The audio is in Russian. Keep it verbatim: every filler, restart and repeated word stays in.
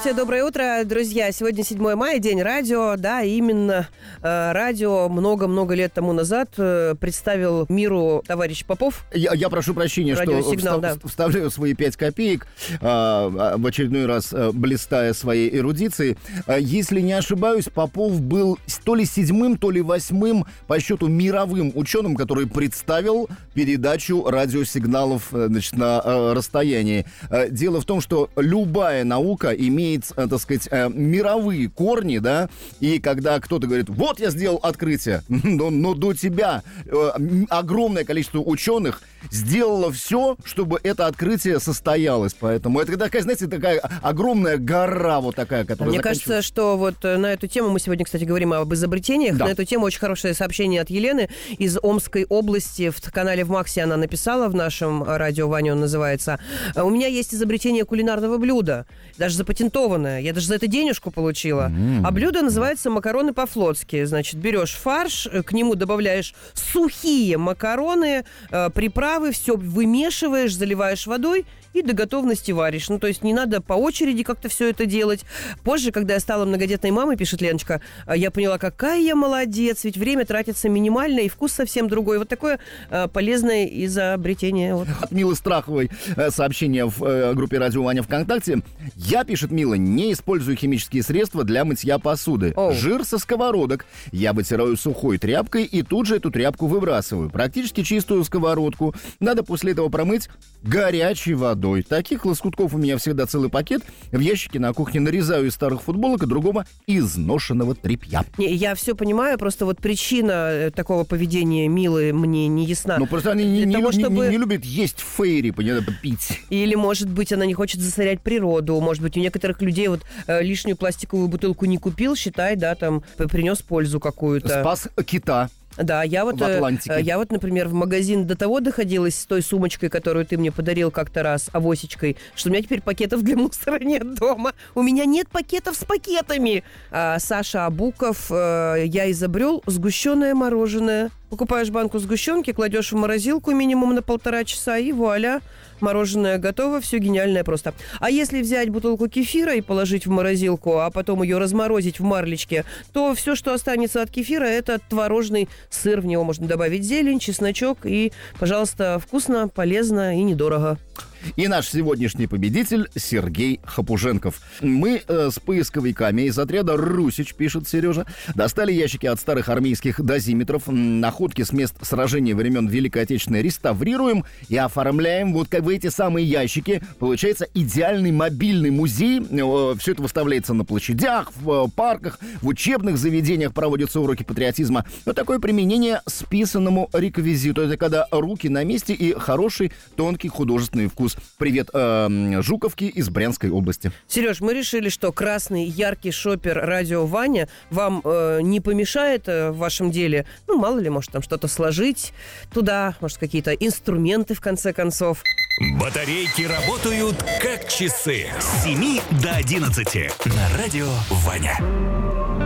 Здравствуйте, доброе утро, друзья. Сегодня седьмое мая, день радио. Да, именно э, радио много-много лет тому назад э, представил миру товарищ Попов. Я, я прошу прощения, что Радиосигнал, встав, да. вставляю свои пять копеек, э, в очередной раз э, блистая своей эрудицией. Э, если не ошибаюсь, Попов был то ли седьмым, то ли восьмым по счету мировым ученым, который представил передачу радиосигналов э, значит, на э, расстоянии. Э, дело в том, что любая наука имеет, э, так сказать, э, мировые корни, да, и когда кто-то говорит, вот я сделал открытие, но, но до тебя э, огромное количество ученых сделало все, чтобы это открытие состоялось, поэтому это такая, знаете, такая огромная гора вот такая, которая Мне заканчивается... кажется, что вот на эту тему, мы сегодня, кстати, говорим об изобретениях, Да. на эту тему очень хорошее сообщение от Елены из Омской области, в канале в Максе она написала, в нашем радио Ваня он называется, у меня есть изобретение кулинарного блюда, даже запатентованное, я даже за это денежку получила, mm-hmm. а блюдо называется макароны по-флотски, значит, берешь фарш, к нему добавляешь сухие макароны, э, приправы, все вымешиваешь, заливаешь водой и до готовности варишь. Ну, то есть не надо по очереди как-то все это делать. Позже, когда я стала многодетной мамой, пишет Леночка, я поняла, какая я молодец, ведь время тратится минимально и вкус совсем другой. Вот такое э, полезное изобретение. Вот. От Милы Страховой э, сообщение в э, группе «Радио Ваня» ВКонтакте. Я, пишет Мила, не использую химические средства для мытья посуды. Оу. Жир со сковородок я вытираю сухой тряпкой и тут же эту тряпку выбрасываю. Практически чистую сковородку надо после этого промыть горячей водой. Таких лоскутков у меня всегда целый пакет. В ящике на кухне нарезаю из старых футболок и другого изношенного тряпья. Не, я все понимаю, просто вот причина такого поведения Милы мне не ясна. Ну, просто они не, Для не, того, не- чтобы- не любят есть фейри, понятно, пить. Или, может быть, она не хочет засорять природу. Может быть, у некоторых людей вот э, лишнюю пластиковую бутылку не купил, считай, да, там, п- принес пользу какую-то. Спас кита. Да, я вот, в Атлантике. э, я вот, например, в магазин до того доходилась с той сумочкой, которую ты мне подарил как-то раз, авосечкой, что у меня теперь пакетов для мусора нет дома. У меня нет пакетов с пакетами. А, Саша Абуков, э, я изобрел сгущенное мороженое. Покупаешь банку сгущенки, кладешь в морозилку минимум на полтора часа, и вуаля, мороженое готово, все гениальное просто. А если взять бутылку кефира и положить в морозилку, а потом ее разморозить в марлечке, то все, что останется от кефира, это творожный сыр. В него можно добавить зелень, чесночок, и, пожалуйста, вкусно, полезно и недорого. И наш сегодняшний победитель Сергей Хапуженков. Мы э, с поисковиками из отряда «Русич», пишет Сережа, достали ящики от старых армейских дозиметров, м, находки с мест сражений времен Великой Отечественной реставрируем и оформляем вот как в эти самые ящики. Получается идеальный мобильный музей. Э, все это выставляется на площадях, в э, парках, в учебных заведениях проводятся уроки патриотизма. Вот такое применение списанному реквизиту. Это когда руки на месте и хороший, тонкий художественный вкус. Привет, э, Жуковки из Брянской области. Сереж, мы решили, что красный яркий шопер радио Ваня вам э, не помешает э, в вашем деле. Ну, мало ли, может, там что-то сложить туда, может, какие-то инструменты, в конце концов. Батарейки работают как часы с семи до одиннадцати на радио Ваня.